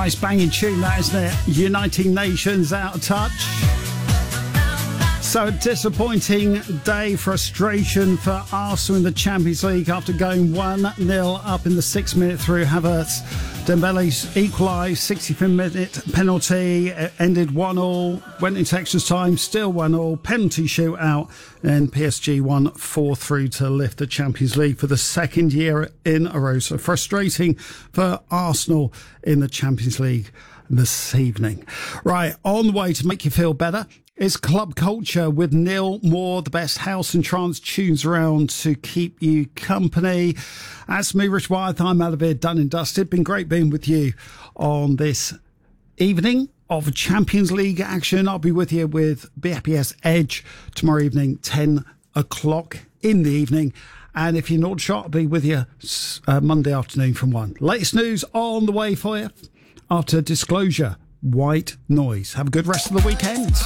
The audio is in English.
Nice banging tune, that, isn't it? Uniting Nations, Out of Touch. So, a disappointing day, frustration for Arsenal in the Champions League after going 1-0 up in the 6th minute through Havertz. Dembele's equalised, 65th-minute penalty, ended 1-1, went into extra time, still 1-1, penalty shootout, and PSG won 4-3 to lift the Champions League for the second year in a row. So frustrating for Arsenal in the Champions League this evening. Right, on the way to make you feel better, it's Club Culture with Neil Moore, the best house and trance tunes around to keep you company. That's me, Rich Wyeth. I'm out of here, done and dusted. Been great being with you on this evening of Champions League action. I'll be with you with BFBS Edge tomorrow evening, 10 o'clock in the evening. And if you're not shot, I'll be with you Monday afternoon from 1. Latest news on the way for you after Disclosure, White Noise. Have a good rest of the weekend.